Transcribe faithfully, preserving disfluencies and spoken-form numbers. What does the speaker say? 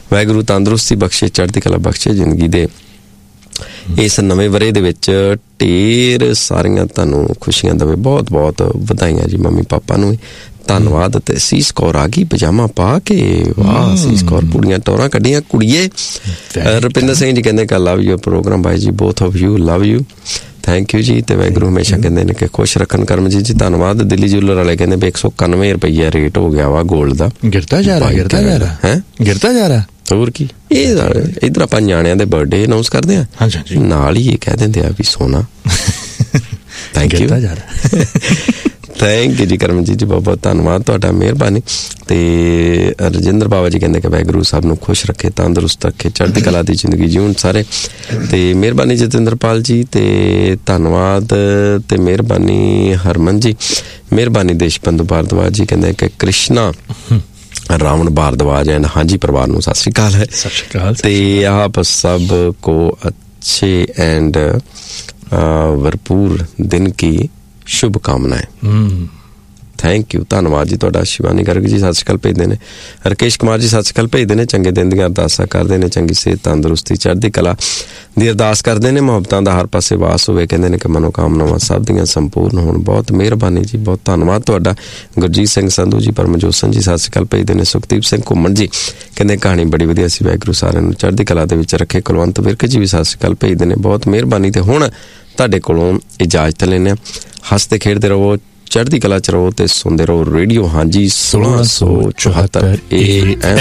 ਵਾਹਿਗੁਰੂ ਤੰਦਰੁਸਤੀ ਬਖਸ਼ੇ, ਚੜ੍ਹਦੀ ਕਲਾ ਬਖਸ਼ੇ ਜ਼ਿੰਦਗੀ ਦੇ ਇਸ ਨਵੇਂ ਵਰ੍ਹੇ ਦੇ ਵਿੱਚ। ਢੇਰ ਸਾਰੀਆਂ ਤੁਹਾਨੂੰ ਖੁਸ਼ੀਆਂ ਦੇਵੇ। ਬਹੁਤ ਬਹੁਤ ਵਧਾਈਆਂ ਜੀ ਮੰਮੀ ਪਾਪਾ ਨੂੰ ਵੀ, ਧੰਨਵਾਦ। ਤੇ ਸੀਸ ਕੌਰ ਆ ਗਈ ਪਜਾਮਾ ਪਾ ਕੇ, ਵਾਹ ਸੀਸ ਕੌਰ ਪੂਰੀਆਂ ਟੌਰਾਂ ਕੱਢੀਆਂ ਕੁੜੀਏ। ਰੁਪਿੰਦਰ ਸਿੰਘ ਜੀ ਕਹਿੰਦੇ ਕਿ ਲਵ ਯੂ ਪ੍ਰੋਗਰਾਮ ਬਾਈ ਜੀ, both of you, love you, thank you ਜੀ। ਤੇ ਵਾਹਿਗੁਰੂ ਹਮੇਸ਼ਾ ਕਹਿੰਦੇ ਨੇ ਕਿ ਖੁਸ਼ ਰੱਖਣ ਕਰਮਜੀਤ ਜੀ, ਧੰਨਵਾਦ। ਦਿੱਲੀ ਜੂਲਰ ਵਾਲੇ ਕਹਿੰਦੇ ਵੀ ਇੱਕ ਸੌ ਇਕਾਨਵੇਂ ਰੁਪਈਆ ਰੇਟ ਹੋ ਗਿਆ ਵਾ ਗੋਲਡ ਦਾ। ਗਿਰਦਾ ਜਾ ਰਿਹਾ, ਗਿਰਦਾ ਜਾ ਰਿਹਾ ਹੈ, ਗਿਰਦਾ ਜਾ ਰਿਹਾ। ਹੋਰ ਕੀ, ਇਹ ਇੱਧਰ ਆਪਾਂ ਨਿਆਣਿਆਂ ਦੇ ਬਰਥਡੇ ਅਨਾਊਂਸ ਕਰਦੇ ਹਾਂ, ਨਾਲ ਹੀ ਇਹ ਕਹਿ ਦਿੰਦੇ ਆ ਵੀ ਸੋਨਾ। ਥੈਂਕ ਯੂ, ਥੈਂਕ ਯੂ ਜੀ ਕਰਮਜੀਤ ਜੀ, ਬਹੁਤ ਬਹੁਤ ਧੰਨਵਾਦ ਤੁਹਾਡਾ, ਮਿਹਰਬਾਨੀ। ਤੇ ਰਜਿੰਦਰ ਬਾਬਾ ਜੀ ਕਹਿੰਦੇ ਕਿ ਵਾਹਿਗੁਰੂ ਸਭ ਨੂੰ ਖੁਸ਼ ਰੱਖੇ, ਤੰਦਰੁਸਤ ਰੱਖੇ, ਚੜ੍ਹਦੀ ਕਲਾ ਦੀ ਜ਼ਿੰਦਗੀ ਜਿਉਣ ਸਾਰੇ। ਤੇ ਮਿਹਰਬਾਨੀ ਜਤਿੰਦਰਪਾਲ ਜੀ, ਤੇ ਧੰਨਵਾਦ ਤੇ ਮਿਹਰਬਾਨੀ ਹਰਮਨ ਜੀ, ਮਿਹਰਬਾਨੀ ਦੇਸ਼ਬੰਧੂ ਭਾਰਦਵਾਜ ਜੀ ਕਹਿੰਦੇ ਕਿ ਕ੍ਰਿਸ਼ਨਾ ਰਾਵਣ ਭਾਰਦਵਾਜ ਐਂਡ ਹਾਂਜੀ ਪਰਿਵਾਰ ਨੂੰ ਸਤਿ ਸ਼੍ਰੀ ਅਕਾਲ ਹੈ। ਸਤਿ ਸ਼੍ਰੀ ਅਕਾਲ। ਤੇ ਆਪ ਸਭ ਕੋ ਅੱਛੇ ਐਂਡ ਭਰਪੂਰ ਦਿਨ ਕੀ ਸ਼ੁਭਕਾਮਨਾएं। ਥੈਂਕ ਯੂ, ਧੰਨਵਾਦ ਜੀ ਤੁਹਾਡਾ। ਸ਼ਿਵਾਨੀ ਗਰਗ ਜੀ ਸਤਿ ਸ਼੍ਰੀ ਅਕਾਲ ਭੇਜਦੇ ਨੇ। ਰਕੇਸ਼ ਕੁਮਾਰ ਜੀ ਸਤਿ ਸ਼੍ਰੀ ਅਕਾਲ ਭੇਜਦੇ ਨੇ। ਚੰਗੇ ਦਿਨ ਦੀਆਂ ਅਰਦਾਸਾਂ ਕਰਦੇ ਨੇ, ਚੰਗੀ ਸਿਹਤ ਤੰਦਰੁਸਤੀ ਚੜ੍ਹਦੀ ਕਲਾ ਦੀ ਅਰਦਾਸ ਕਰਦੇ ਨੇ। ਮੁਹੱਬਤਾਂ ਦਾ ਹਰ ਪਾਸੇ ਵਾਸ ਹੋਵੇ, ਕਹਿੰਦੇ ਨੇ ਕਿ ਮਨੋਕਾਮਨਾਵਾਂ ਸਭ ਦੀਆਂ ਸੰਪੂਰਨ ਹੋਣ। ਬਹੁਤ ਮਿਹਰਬਾਨੀ ਜੀ, ਬਹੁਤ ਧੰਨਵਾਦ ਤੁਹਾਡਾ। ਗੁਰਜੀਤ ਸਿੰਘ ਸੰਧੂ ਜੀ, ਪਰਮਜੋਤ ਜੀ ਸਤਿ ਸ਼੍ਰੀ ਅਕਾਲ ਭੇਜਦੇ ਨੇ। ਸੁਖਦੀਪ ਸਿੰਘ ਘੁੰਮਣ ਜੀ ਕਹਿੰਦੇ ਕਹਾਣੀ ਬੜੀ ਵਧੀਆ ਸੀ, ਵਾਹਿਗੁਰੂ ਸਾਰਿਆਂ ਨੂੰ ਚੜ੍ਹਦੀ ਕਲਾ ਦੇ ਵਿੱਚ ਰੱਖੇ। ਕੁਲਵੰਤ ਵਿਰਕ ਜੀ ਵੀ ਸਤਿ ਸ਼੍ਰੀ ਅਕਾਲ ਭੇਜਦੇ ਨੇ, ਬਹੁਤ ਮਿਹਰਬਾਨੀ। ਤੇ ਹੁਣ ਤੁਹਾਡੇ ਕੋਲੋਂ ਇਜਾਜ਼ਤ ਲੈਂਦੇ ਹਾਂ। ਹੱਸਦੇ ਖੇਡਦੇ ਰਹੋ, ਚੜ੍ਹਦੀ ਕਲਾ ਚ ਰਹੋ ਤੇ ਸੁਣਦੇ ਰਹੋ ਰੇਡੀਓ ਹਾਂਜੀ ਸੋਲਾਂ ਸੌ ਚੁਹੱਤਰ ਏ ਐਮ।